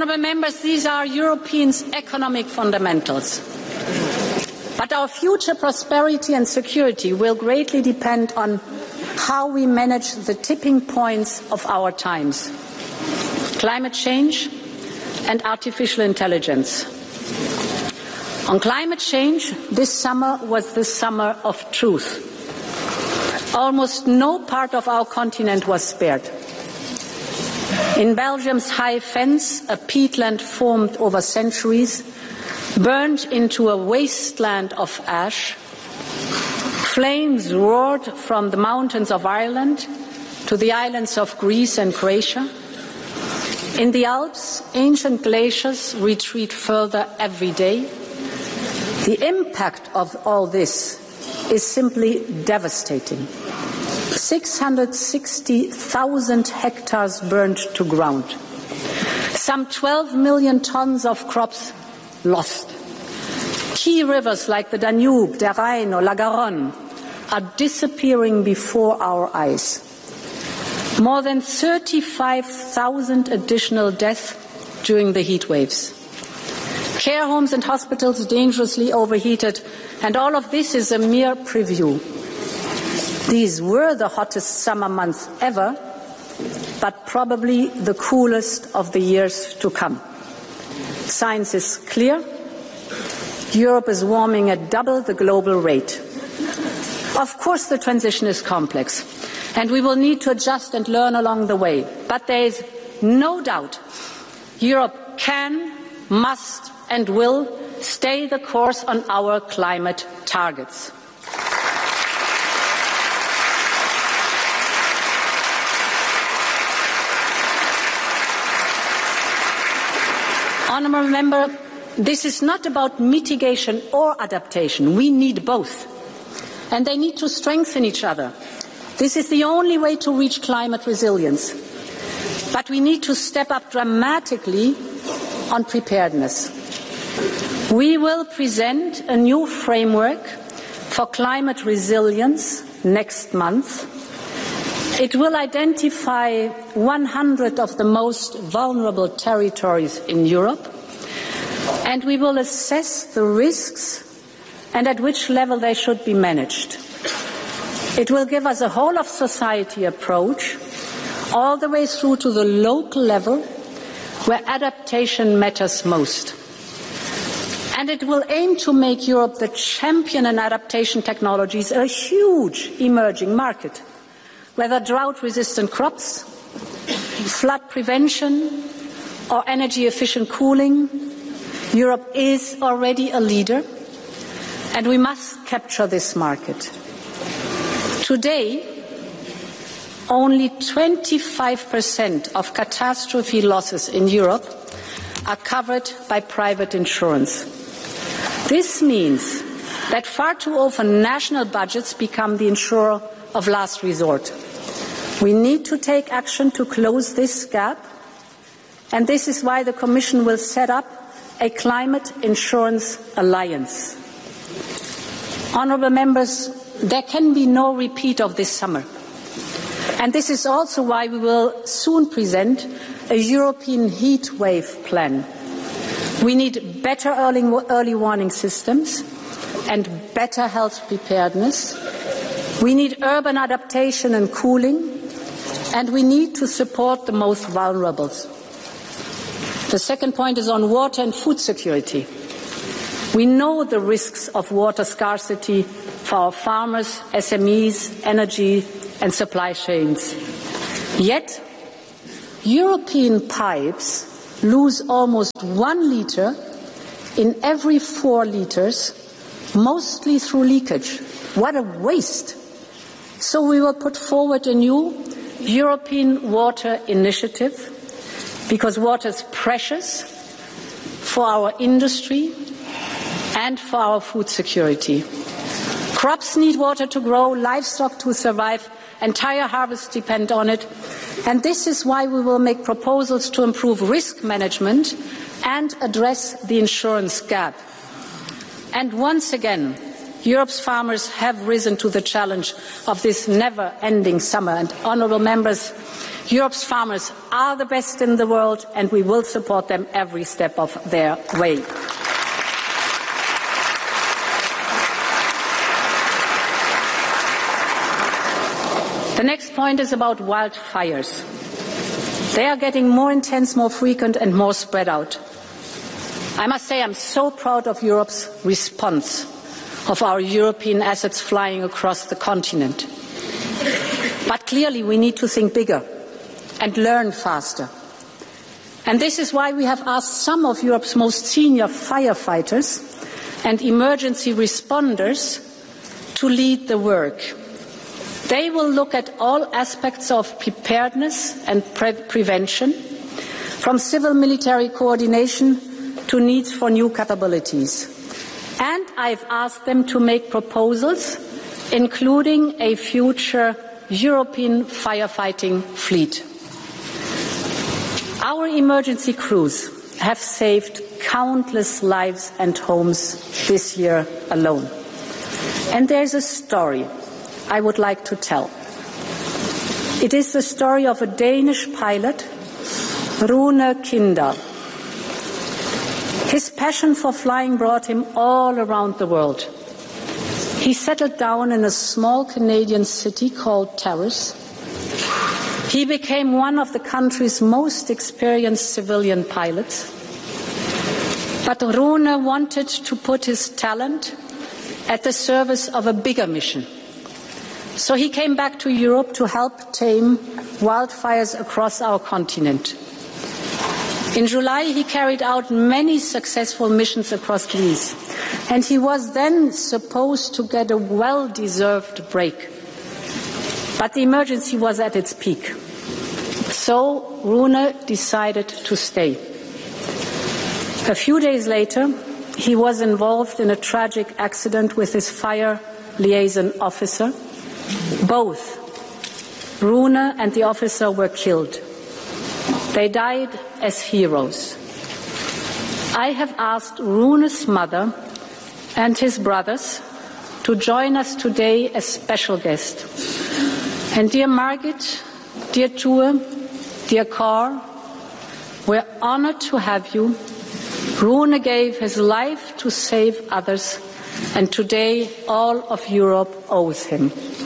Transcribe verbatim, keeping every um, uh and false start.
Honourable members, these are Europeans' economic fundamentals. But our future prosperity and security will greatly depend on how we manage the tipping points of our times: climate change and artificial intelligence. On climate change, this summer was the summer of truth. Almost no part of our continent was spared. In Belgium's high fens, a peatland formed over centuries, burned into a wasteland of ash. Flames roared from the mountains of Ireland to the islands of Greece and Croatia. In the Alps, ancient glaciers retreat further every day. The impact of all this is simply devastating. six hundred sixty thousand hectares burned to ground. Some twelve million tons of crops lost. Key rivers like the Danube, the Rhine or La Garonne are disappearing before our eyes. More than thirty-five thousand additional deaths during the heat waves. Care homes and hospitals dangerously overheated, and all of this is a mere preview. These were the hottest summer months ever, but probably the coolest of the years to come. Science is clear. Europe is warming at double the global rate. Of course, the transition is complex, and we will need to adjust and learn along the way. But there is no doubt Europe can, must, and will stay the course on our climate targets. Honourable Member, this is not about mitigation or adaptation. We need both, and they need to strengthen each other. This is the only way to reach climate resilience. But we need to step up dramatically on preparedness. We will present a new framework for climate resilience next month. It will identify one hundred of the most vulnerable territories in Europe, and we will assess the risks and at which level they should be managed. It will give us a whole of society approach, all the way through to the local level, where adaptation matters most. And it will aim to make Europe the champion in adaptation technologies, a huge emerging market. Whether drought-resistant crops, flood prevention, or energy-efficient cooling, Europe is already a leader, and we must capture this market. Today, only twenty-five percent of catastrophe losses in Europe are covered by private insurance. This means that far too often national budgets become the insurer of last resort. We need to take action to close this gap, and this is why the Commission will set up a climate insurance alliance. Honourable members, there can be no repeat of this summer. And this is also why we will soon present a European heat wave plan. We need better early, early warning systems and better health preparedness. We need urban adaptation and cooling, and we need to support the most vulnerable. The second point is on water and food security. We know the risks of water scarcity for our farmers, S M Es, energy and supply chains. Yet, European pipes lose almost one litre in every four litres, mostly through leakage. What a waste! So we will put forward a new European water initiative, because water is precious for our industry and for our food security. Crops need water to grow, livestock to survive, entire harvests depend on it, and this is why we will make proposals to improve risk management and address the insurance gap. And once again, Europe's farmers have risen to the challenge of this never-ending summer. And honourable members, Europe's farmers are the best in the world, and we will support them every step of their way. The next point is about wildfires. They are getting more intense, more frequent, and more spread out. I must say I'm so proud of Europe's response, of our European assets flying across the continent. But clearly we need to think bigger and learn faster. And this is why we have asked some of Europe's most senior firefighters and emergency responders to lead the work. They will look at all aspects of preparedness and pre- prevention, from civil-military coordination to needs for new capabilities. And I've asked them to make proposals, including a future European firefighting fleet. Our emergency crews have saved countless lives and homes this year alone. And there's a story I would like to tell. It is the story of a Danish pilot, Rune Kindal. His passion for flying brought him all around the world. He settled down in a small Canadian city called Taurus. He became one of the country's most experienced civilian pilots. But Rune wanted to put his talent at the service of a bigger mission. So he came back to Europe to help tame wildfires across our continent. In July, he carried out many successful missions across Greece, and he was then supposed to get a well-deserved break. But the emergency was at its peak. So Rune decided to stay. A few days later, he was involved in a tragic accident with his fire liaison officer. Both Rune and the officer were killed. They died as heroes. I have asked Rune's mother and his brothers to join us today as special guests. And dear Margit, dear Tue, dear Kåre, we're honored to have you. Rune gave his life to save others, and today all of Europe owes him.